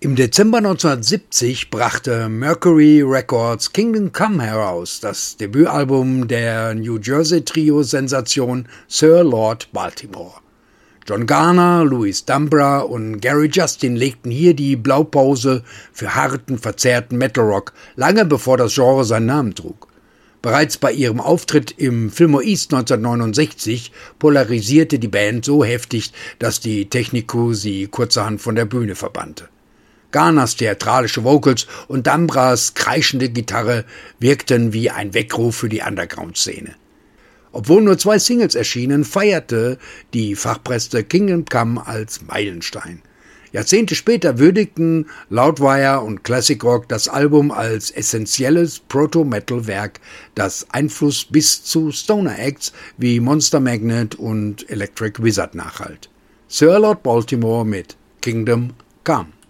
Im Dezember 1970 brachte Mercury Records Kingdom Come heraus, das Debütalbum der New Jersey-Trio-Sensation Sir Lord Baltimore. John Garner, Louis Dambra und Gary Justin legten hier die Blaupause für harten, verzerrten Metal-Rock, lange bevor das Genre seinen Namen trug. Bereits bei ihrem Auftritt im Fillmore East 1969 polarisierte die Band so heftig, dass die Technik-Crew sie kurzerhand von der Bühne verbannte. Garners theatralische Vocals und Dambras kreischende Gitarre wirkten wie ein Weckruf für die Underground-Szene. Obwohl nur 2 Singles erschienen, feierte die Fachpresse Kingdom Come als Meilenstein. Jahrzehnte später würdigten Loudwire und Classic Rock das Album als essentielles Proto-Metal-Werk, das Einfluss bis zu Stoner-Acts wie Monster Magnet und Electric Wizard nachhalt. Sir Lord Baltimore mit Kingdom Come.